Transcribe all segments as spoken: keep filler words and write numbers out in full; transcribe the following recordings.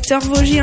secteur vosgien.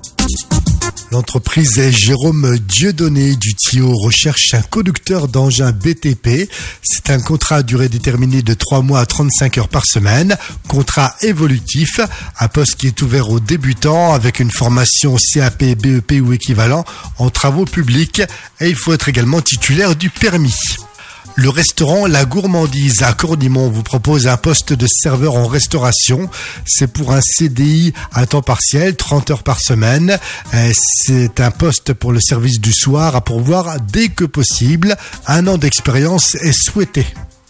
L'entreprise Jérôme Dieudonné du Thio recherche un conducteur d'engin B T P. C'est un contrat à durée déterminée de trois mois à trente-cinq heures par semaine. Contrat évolutif, un poste qui est ouvert aux débutants avec une formation C A P, B E P ou équivalent en travaux publics. Et il faut être également titulaire du permis. Le restaurant La Gourmandise à Cournimont vous propose un poste de serveur en restauration. C'est pour un C D I à temps partiel, trente heures par semaine. C'est un poste pour le service du soir à pourvoir dès que possible. Un an d'expérience est souhaité.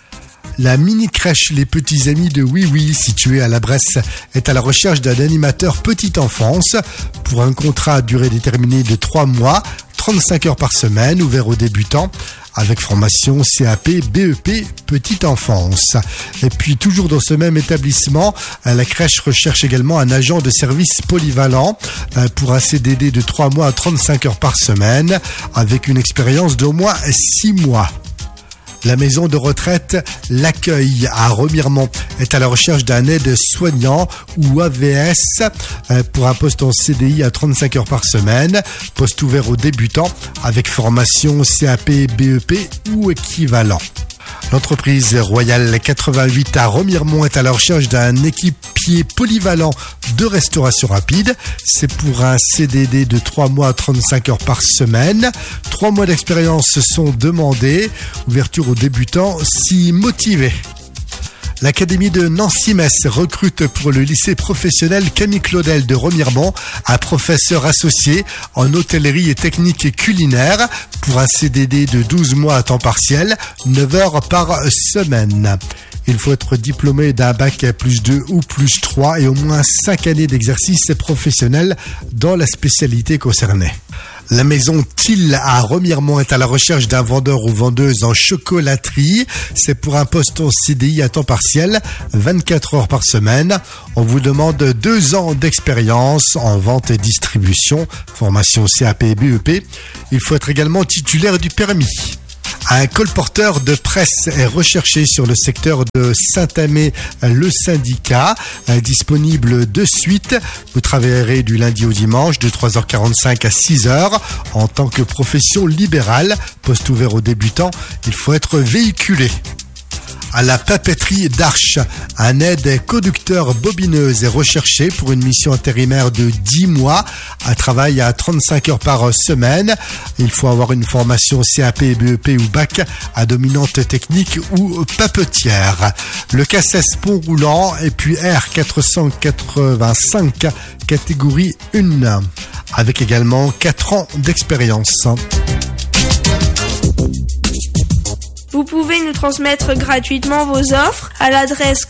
La mini-crèche Les Petits Amis de Oui Oui, située à la Bresse, est à la recherche d'un animateur petite enfance pour un contrat à durée déterminée de trois mois, trente-cinq heures par semaine, ouvert aux débutants, avec formation C A P, B E P, petite enfance. Et puis, toujours dans ce même établissement, la crèche recherche également un agent de service polyvalent pour un C D D de trois mois à trente-cinq heures par semaine, avec une expérience d'au moins six mois. La maison de retraite L'Accueil à Remiremont est à la recherche d'un aide-soignant ou A V S pour un poste en C D I à trente-cinq heures par semaine, poste ouvert aux débutants avec formation C A P, B E P ou équivalent. L'entreprise Royal quatre-vingt-huit à Remiremont est à la recherche d'un équipier polyvalent de restauration rapide. C'est pour un C D D de trois mois à trente-cinq heures par semaine. trois mois d'expérience sont demandés. Ouverture aux débutants si motivés. L'Académie de Nancy-Metz recrute pour le lycée professionnel Camille Claudel de Remiremont un professeur associé en hôtellerie et technique et culinaire pour un C D D de douze mois à temps partiel, neuf heures par semaine. Il faut être diplômé d'un bac plus deux ou plus trois et au moins cinq années d'exercice professionnel dans la spécialité concernée. La maison Thiel à Remiremont est à la recherche d'un vendeur ou vendeuse en chocolaterie. C'est pour un poste en C D I à temps partiel, vingt-quatre heures par semaine. On vous demande deux ans d'expérience en vente et distribution, formation C A P et B E P. Il faut être également titulaire du permis. Un colporteur de presse est recherché sur le secteur de Saint-Amé-le Syndicat, disponible de suite. Vous travaillerez du lundi au dimanche de trois heures quarante-cinq à six heures en tant que profession libérale. Poste ouvert aux débutants, il faut être véhiculé. À la papeterie d'Arche, un aide-conducteur bobineuse est recherché pour une mission intérimaire de dix mois, un travail à trente-cinq heures par semaine. Il faut avoir une formation C A P, B E P ou bac à dominante technique ou papetière. Le C A C E S pont roulant et puis R quatre cent quatre-vingt-cinq catégorie un, avec également quatre ans d'expérience. Vous pouvez nous transmettre gratuitement vos offres à l'adresse